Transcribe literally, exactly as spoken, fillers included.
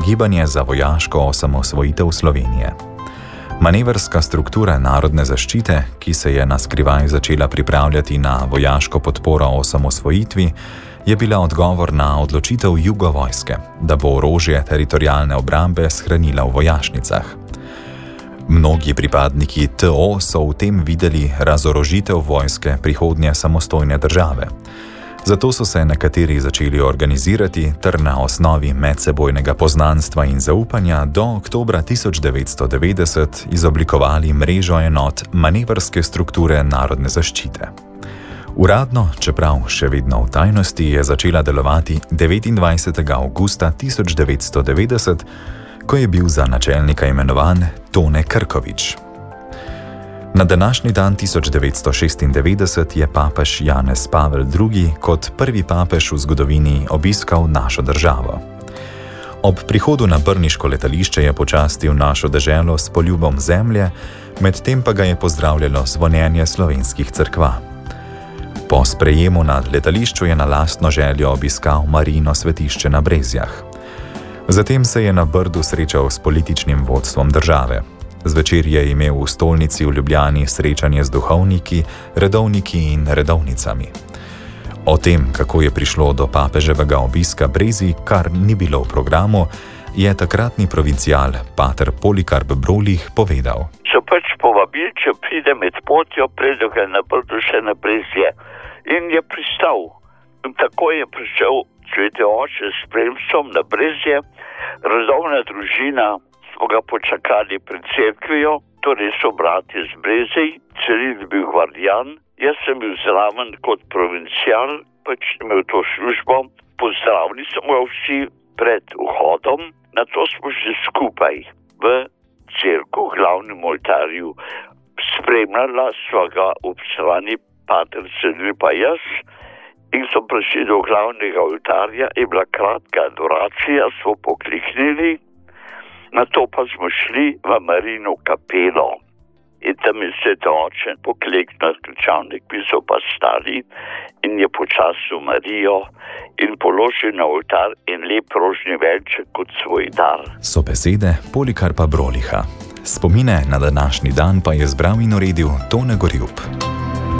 gibanje za vojaško osamosvojitev Slovenije. Manevrska struktura narodne zaščite, ki se je na skrivaj začela pripravljati na vojaško podporo osamosvojitvi, je bila odgovor na odločitev Jugovojske, da bo orožje teritorialne obrambe shranila v vojašnicah. Mnogi pripadniki T O so v tem videli razorožitev vojske prihodnje samostojne države. Zato so se nekateri začeli organizirati ter na osnovi medsebojnega poznanstva in zaupanja do oktobra tisoč devetsto devetdeset izoblikovali mrežo enot manevrske strukture narodne zaščite. Uradno, čeprav še vedno v tajnosti, je začela delovati devetindvajsetega avgusta tisoč devetsto devetdeset, ko je bil za načelnika imenovan Tone Krkovič. Na današnji dan tisoč devetsto šestindevetdeset je papež Janez Pavel drugi kot prvi papež v zgodovini obiskal našo državo. Ob prihodu na brniško letališče je počastil našo deželo s poljubom zemlje, medtem pa ga je pozdravljalo zvonjenje slovenskih cerkva. Po sprejemu na letališču je na lastno željo obiskal Marijino svetišče na Brezjah. Zatem se je na Brdu srečal s političnim vodstvom države. Zvečer je imel v stolnici v Ljubljani srečanje z duhovniki, redovniki in redovnicami. O tem, kako je prišlo do papeževega obiska Brezij, kar ni bilo v programu, je takratni provincial pater Polikarp Brolih povedal. So pač povabili, če pride med potjo, predlog je na Brdu še na Brezje. In je pristal. In tako je prišel sveti oče s spremstvom na Brezje. Redovna družina smo ga počakali pred cerkvijo, torej so bratje z Brezij, Ciril bil gvardijan, jaz sem bil zraven kot provincial, pač imel to službo. Pozdravili smo ga vsi pred vhodom, nato smo šli skupaj v cerkev, v glavnem oltarju. Spremljala sva ga ob strani pater Ciril pa jaz in so prišli do glavnega oltarja, je bila kratka adoracija, smo pokliknili. Nato pa smo šli v Marijino kapelo in tam je sveti oče pokleknil, ključavnik, mi so pa stali in je počasil Marijo in položil na oltar in lep rožni venček kot svoj dar. So besede Polikarpa Broliha. Spomine na današnji dan pa je zbral in uredil Tone Gorjup.